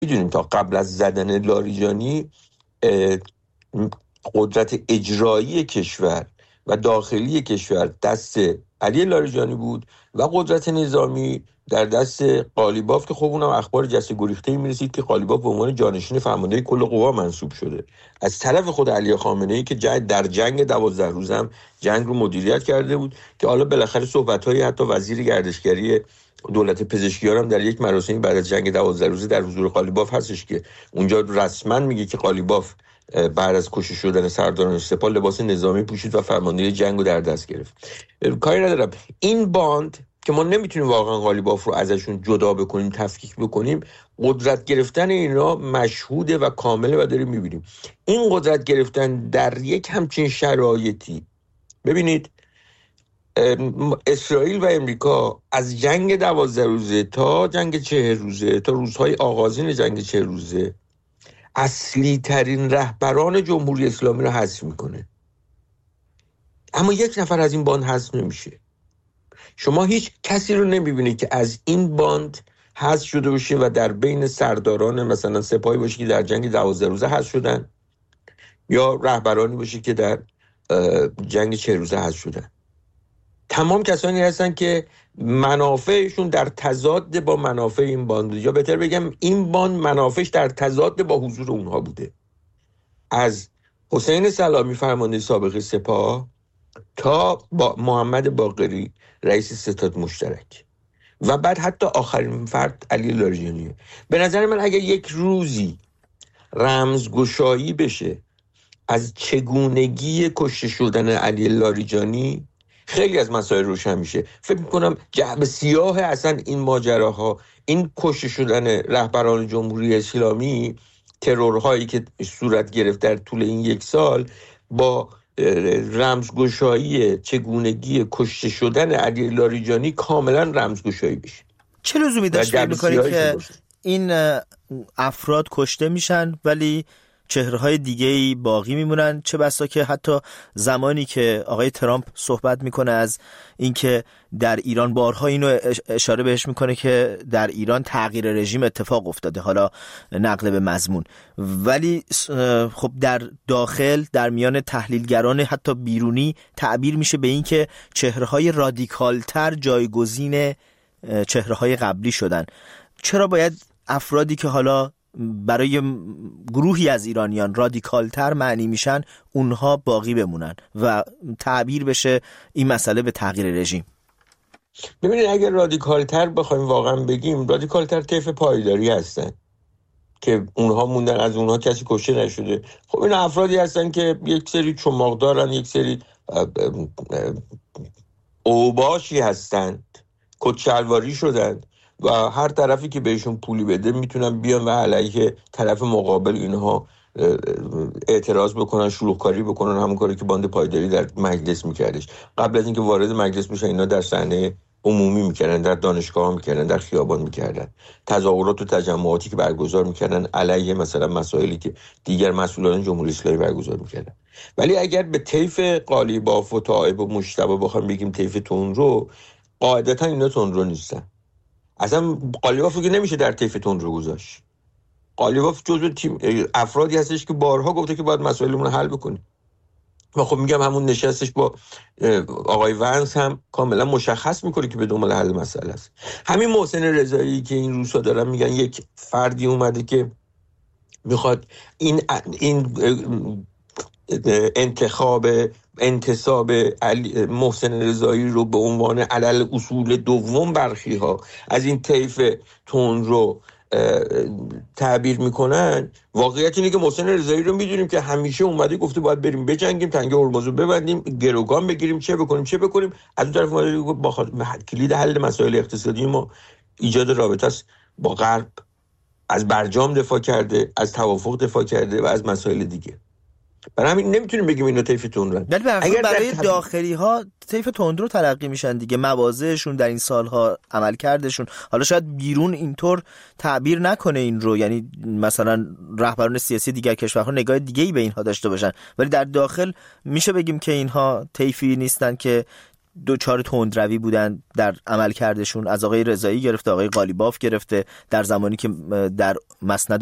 میدونیم تا قبل از زدن لاریجانی قدرت اجرایی کشور و داخلی کشور دست علی لاریجانی بود و قدرت نظامی در دست قالیباف که خب اونم اخبار جسته گریخته‌ای میرسید که قالیباف به عنوان جانشین فرمانده کل قوا منصوب شده از طرف خود علی خامنه‌ای که در جنگ 12 روز هم جنگ رو مدیریت کرده بود که حالا بالاخره صحبت‌های حتی وزیر گردشگری دولت پزشکیار هم در یک مراسمی بعد از جنگ 12 روزه در حضور قالیباف هستش که اونجا رسما میگه که قالیباف بعد از کشته شدن سرداران سپاه لباس نظامی پوشید و فرماندهی جنگ رو در دست گرفت. کاری ندارم این باند که ما نمیتونیم واقعا قالیباف رو ازشون جدا بکنیم تفکیک بکنیم، قدرت گرفتن اینا مشهوده و کامله و داریم میبینیم این قدرت گرفتن در یک همچین شرایطی. ببینید اسرائیل و امریکا از جنگ 12 روزه تا جنگ 40 روزه تا روزهای آغازین جنگ 40 روزه اصلی ترین رهبران جمهوری اسلامی رو حذف میکنه، اما یک نفر از این باند حذف نمیشه. شما هیچ کسی رو نمیبینید که از این باند حذف شده باشه و در بین سرداران مثلا سپاهی باشه که در جنگ 12 روزه حذف شدن یا رهبرانی باشه که در جنگ 40 روزه حذف شدن. تمام کسانی هستن که منافعشون در تضاد با منافع این باند، یا بهتر بگم این باند منافعش در تضاد با حضور اونها بوده. از حسین سلامی فرمانده سابق سپاه تا با محمد باقری رئیس ستاد مشترک و بعد حتی آخرین فرد علی لاریجانیه. به نظر من اگر یک روزی رمزگشایی بشه از چگونگی کشته شدن علی لاریجانی، خیلی از مسائل روشن میشه. فکر میکنم جعبه سیاه اصلا این ماجراها، این کشته شدن رهبران جمهوری اسلامی، ترورهایی که صورت گرفت در طول این یک سال، با رمزگشایی چگونگی کشته شدن علی لاریجانی کاملا رمزگشایی بشه. چه لزومی داشت فکر میکنید که این افراد کشته میشن ولی چهره‌های دیگه‌ای باقی میمونن؟ چه بسا که حتی زمانی که آقای ترامپ صحبت میکنه از اینکه در ایران، بارها اینو اشاره بهش میکنه که در ایران تغییر رژیم اتفاق افتاده، حالا نقل به مضمون، ولی خب در داخل در میان تحلیلگران حتی بیرونی تعبیر میشه به این که چهره‌های رادیکالتر جایگزین چهره‌های قبلی شدن. چرا باید افرادی که حالا برای گروهی از ایرانیان رادیکالتر معنی میشن اونها باقی بمونن و تعبیر بشه این مسئله به تغییر رژیم؟ ببینید اگر رادیکالتر بخوایم واقعا بگیم، رادیکالتر طیف پایداری هستن که اونها موندن، از اونها کسی کشته نشده. خب این افرادی هستن که یک سری چماق دارن، یک سری اوباشی هستند، کتشلواری شدند و هر طرفی که بهشون پولی بده میتونن بیان و علیه طرف مقابل اینها اعتراض بکنن، شلوغکاری بکنن، همون کاری که باند پایداری در مجلس میکردش. قبل از اینکه وارد مجلس میشن اینا در صحنه عمومی میکردن، در دانشگاه میکردن، در خیابان میکردن، تظاهرات و تجمعاتی که برگزار میکردن علیه مثلا مسائلی که دیگر مسئولان جمهوری اسلامی برگزار میکردن. ولی اگر به طیف قالیباف و طائب و مجتبی بخوام بگیم طیف تندرو، قاعدتا اینا تندرو نیستن. اصلا قالیباف که نمیشه در طیف تندرو گذاشت. قالیباف جزو افرادی هستش که بارها گفته که باید مسائلمون رو حل بکنیم و خب میگم همون نشستش با آقای ونس هم کاملا مشخص میکنه که به دنبال حل مسئله است. همین محسن رضایی که این روزها دارن میگن یک فردی اومده که میخواد این انتصاب محسن رضایی رو به عنوان علل اصول دوم برخی ها از این طیف تندرو تعبیر میکنن. واقعیت اینه که محسن رضایی رو میدونیم که همیشه اومده گفته باید بریم بجنگیم، تنگه هرمز رو ببندیم، گروگان بگیریم، چه بکنیم. از اون طرف اومده با کلید حل مسائل اقتصادی ما ایجاد رابطه است با غرب، از برجام دفاع کرده، از توافق دفاع کرده و از مسائل دیگه. برای همین نمیتونیم بگیم اینا طیف تندرو. اگر برای داخلی ها طیف تندرو تلقی میشن دیگه، مواضعشون در این سالها، عمل کردشون، حالا شاید بیرون اینطور تعبیر نکنه این رو، یعنی مثلا رهبران سیاسی دیگر کشورها نگاه دیگه‌ای به اینها داشته باشن، ولی در داخل میشه بگیم که اینها طیفی نیستن که دوچار تندروی بودن در عمل کردشون، از آقای رضایی گرفته، آقای قالیباف گرفته، در زمانی که در مسند